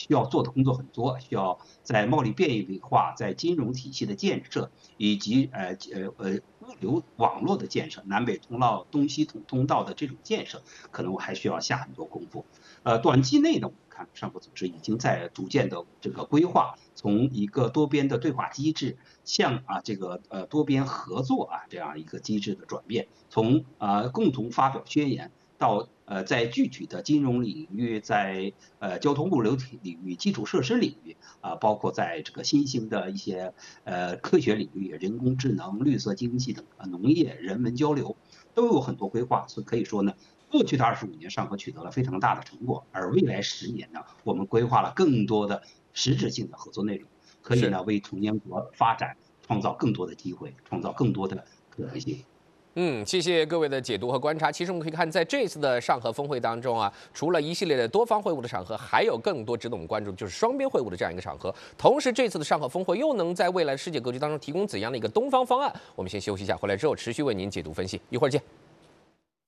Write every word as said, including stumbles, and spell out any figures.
需要做的工作很多，需要在贸易便利化、在金融体系的建设，以及呃呃呃物流网络的建设、南北通道、东西通通道的这种建设，可能我还需要下很多功夫。呃，短期内呢，我们看上合组织已经在逐渐的这个规划，从一个多边的对话机制向啊这个呃多边合作啊这样一个机制的转变，从呃共同发表宣言到呃在具体的金融领域，在呃交通物流体领域、基础设施领域啊，包括在这个新兴的一些呃科学领域、人工智能、绿色经济等呃农业、人文交流都有很多规划，所以可以说呢。过去的二十五年，上合取得了非常大的成果，而未来十年呢，我们规划了更多的实质性的合作内容，可以是。 呢为成员国发展创造更多的机会，创造更多的可能性。 嗯，谢谢各位的解读和观察。其实我们可以看，在这次的上合峰会当中啊，除了一系列的多方会晤的场合，还有更多值得我们关注，就是双边会晤的这样一个场合。同时，这次的上合峰会又能在未来世界格局当中提供怎样的一个东方方案？我们先休息一下，回来之后持续为您解读分析。一会儿见。